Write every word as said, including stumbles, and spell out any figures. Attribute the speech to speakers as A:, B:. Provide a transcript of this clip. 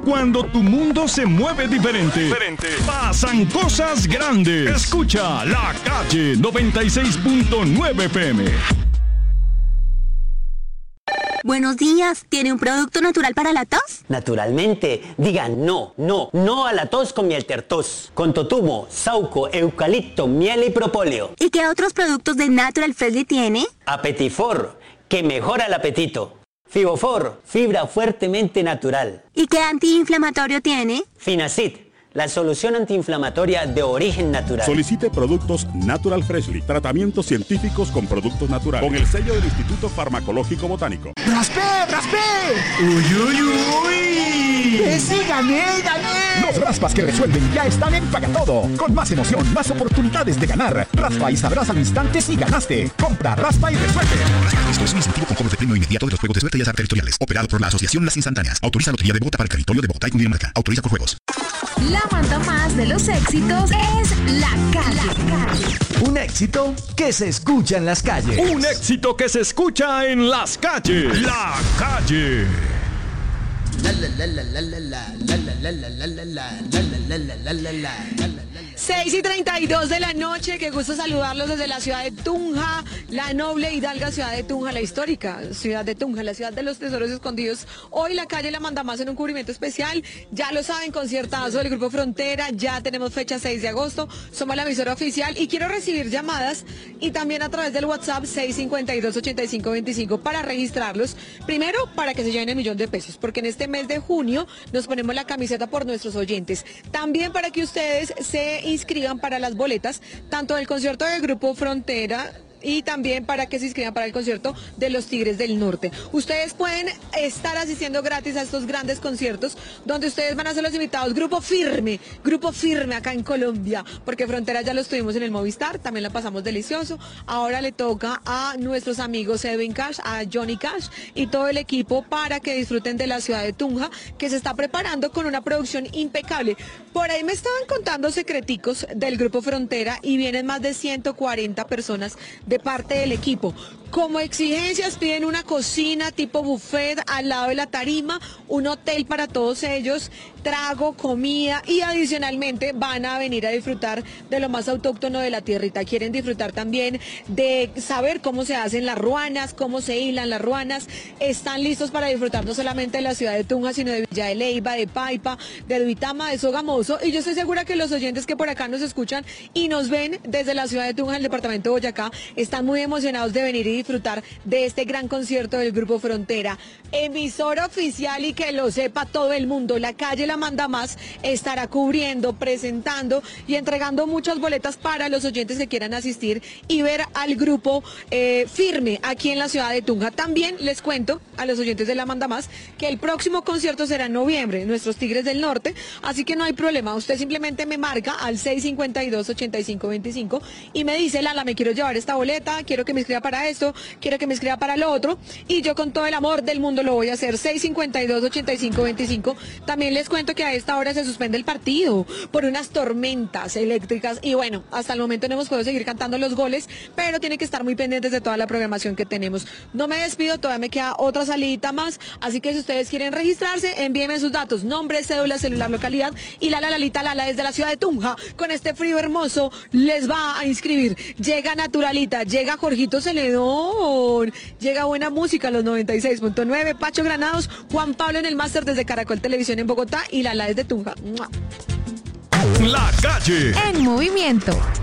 A: Cuando tu mundo se mueve diferente, diferente, pasan cosas grandes. Escucha La Calle noventa y seis punto nueve F M.
B: Buenos días, ¿tiene un producto natural para la tos?
C: Naturalmente, diga no, no, no a la tos con miel tertos, con totumo, sauco, eucalipto, miel y propóleo.
B: ¿Y qué otros productos de Natural Freshly tiene?
C: Apetifor, que mejora el apetito. Fibofor, fibra fuertemente natural.
B: ¿Y qué antiinflamatorio tiene?
C: Finacid, la solución antiinflamatoria de origen natural.
D: Solicite productos Natural Freshly, tratamientos científicos con productos naturales, con el sello del Instituto Farmacológico Botánico.
E: ¡Raspé, raspé! ¡Uy, uy, uy! ¡Eh, sí, gané, gané!
F: Los raspas que resuelven ya están en Pagatodo. Con más emoción, más oportunidades de ganar. Raspa y sabrás al instante si ganaste. Compra, raspa y resuelve.
G: Esto es un incentivo con cobro de premio inmediato de los juegos de suerte y azar territoriales. Operado por la Asociación Las Instantáneas. Autoriza Lotería de Bogotá para el territorio de Bogotá y Cundinamarca. Autoriza con juegos.
H: La manda más de los éxitos es La Calle.
E: Un éxito que se escucha en las calles.
A: Un éxito que se escucha en las calles. La Calle.
I: seis y treinta y dos de la noche, qué gusto saludarlos desde la ciudad de Tunja, la noble hidalga ciudad de Tunja, la histórica ciudad de Tunja, la ciudad de los tesoros escondidos. Hoy La Calle la manda más en un cubrimiento especial, ya lo saben, conciertazo del Grupo Frontera, ya tenemos fecha seis de agosto, somos la emisora oficial y quiero recibir llamadas y también a través del WhatsApp seis cinco dos, ocho cinco dos cinco para registrarlos, primero para que se lleven el millón de pesos, porque en este mes de junio nos ponemos la camiseta por nuestros oyentes, también para que ustedes se inscriban para las boletas, tanto del concierto del Grupo Frontera y también para que se inscriban para el concierto de los Tigres del Norte. Ustedes pueden estar asistiendo gratis a estos grandes conciertos donde ustedes van a ser los invitados. Grupo Firme, Grupo Firme acá en Colombia, porque Frontera ya los tuvimos en el Movistar, también la pasamos delicioso. Ahora le toca a nuestros amigos Edwin Cash, a Johnny Cash y todo el equipo para que disfruten de la ciudad de Tunja, que se está preparando con una producción impecable. Por ahí me estaban contando secreticos del Grupo Frontera y vienen más de ciento cuarenta personas de parte del equipo. Como exigencias piden una cocina tipo buffet al lado de la tarima, un hotel para todos ellos, trago, comida y adicionalmente van a venir a disfrutar de lo más autóctono de la tierrita. Quieren disfrutar también de saber cómo se hacen las ruanas, cómo se hilan las ruanas. Están listos para disfrutar no solamente de la ciudad de Tunja, sino de Villa de Leyva, de Paipa, de Duitama, de Sogamoso. Y yo estoy segura que los oyentes que por acá nos escuchan y nos ven desde la ciudad de Tunja, el departamento de Boyacá, están muy emocionados de venir y disfrutar de este gran concierto del Grupo Frontera. Emisora oficial y que lo sepa todo el mundo, La Calle la manda más, estará cubriendo, presentando y entregando muchas boletas para los oyentes que quieran asistir y ver al grupo eh, Firme aquí en la ciudad de Tunja. También les cuento a los oyentes de La Manda Más que el próximo concierto será en noviembre, nuestros Tigres del Norte, así que no hay problema, usted simplemente me marca al seis cinco dos, ocho cinco dos cinco y me dice, Lala, me quiero llevar esta boleta, quiero que me inscriba para esto, quiero que me escriba para lo otro y yo con todo el amor del mundo lo voy a hacer. Seis cinco dos, ocho cinco dos cinco. También les cuento que a esta hora se suspende el partido por unas tormentas eléctricas y bueno, hasta el momento no hemos podido seguir cantando los goles, pero tienen que estar muy pendientes de toda la programación que tenemos. No me despido, todavía me queda otra salidita más, así que si ustedes quieren registrarse, envíenme sus datos, nombre, cédula, celular, localidad y Lala Lalita Lala desde la ciudad de Tunja, con este frío hermoso, les va a inscribir. Llega Naturalita, llega Jorgito Celedón, llega buena música a los noventa y seis punto nueve, Pacho Granados, Juan Pablo en el máster desde Caracol Televisión en Bogotá y Lala desde Tunja. ¡Mua!
A: La Calle
H: en movimiento.